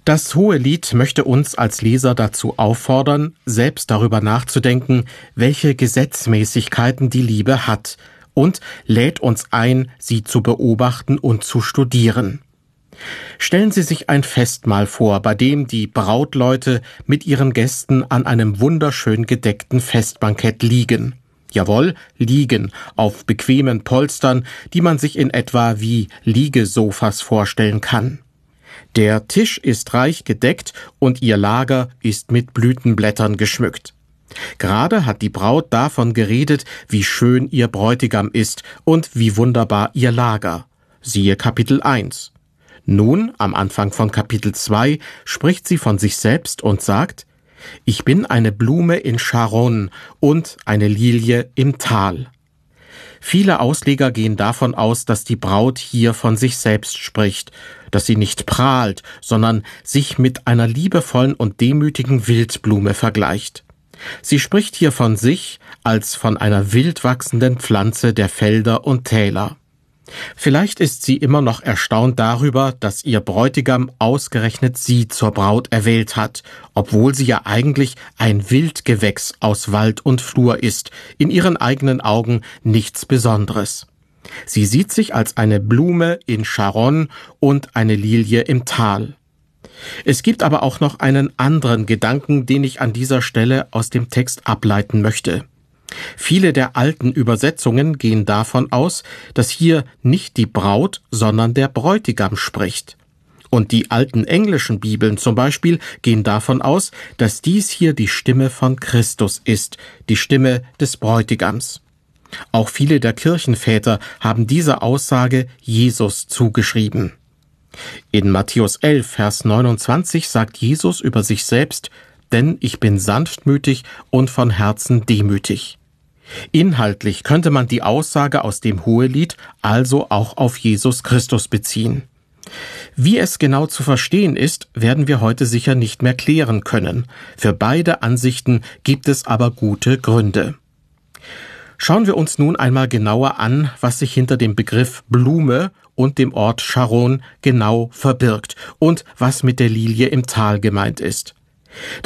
Das Hohelied möchte uns als Leser dazu auffordern, selbst darüber nachzudenken, welche Gesetzmäßigkeiten die Liebe hat, und lädt uns ein, sie zu beobachten und zu studieren. Stellen Sie sich ein Festmahl vor, bei dem die Brautleute mit ihren Gästen an einem wunderschön gedeckten Festbankett liegen. Jawohl, liegen, auf bequemen Polstern, die man sich in etwa wie Liegesofas vorstellen kann. Der Tisch ist reich gedeckt und ihr Lager ist mit Blütenblättern geschmückt. Gerade hat die Braut davon geredet, wie schön ihr Bräutigam ist und wie wunderbar ihr Lager. Siehe Kapitel 1. Nun, am Anfang von Kapitel 2, spricht sie von sich selbst und sagt: Ich bin eine Blume in Scharon und eine Lilie im Tal. Viele Ausleger gehen davon aus, dass die Braut hier von sich selbst spricht, dass sie nicht prahlt, sondern sich mit einer liebevollen und demütigen Wildblume vergleicht. Sie spricht hier von sich als von einer wild wachsenden Pflanze der Felder und Täler. Vielleicht ist sie immer noch erstaunt darüber, dass ihr Bräutigam ausgerechnet sie zur Braut erwählt hat, obwohl sie ja eigentlich ein Wildgewächs aus Wald und Flur ist, in ihren eigenen Augen nichts Besonderes. Sie sieht sich als eine Blume in Scharon und eine Lilie im Tal. Es gibt aber auch noch einen anderen Gedanken, den ich an dieser Stelle aus dem Text ableiten möchte. Viele der alten Übersetzungen gehen davon aus, dass hier nicht die Braut, sondern der Bräutigam spricht. Und die alten englischen Bibeln zum Beispiel gehen davon aus, dass dies hier die Stimme von Christus ist, die Stimme des Bräutigams. Auch viele der Kirchenväter haben dieser Aussage Jesus zugeschrieben. In Matthäus 11, Vers 29 sagt Jesus über sich selbst: Denn ich bin sanftmütig und von Herzen demütig. Inhaltlich könnte man die Aussage aus dem Hohelied also auch auf Jesus Christus beziehen. Wie es genau zu verstehen ist, werden wir heute sicher nicht mehr klären können. Für beide Ansichten gibt es aber gute Gründe. Schauen wir uns nun einmal genauer an, was sich hinter dem Begriff Blume und dem Ort Scharon genau verbirgt und was mit der Lilie im Tal gemeint ist.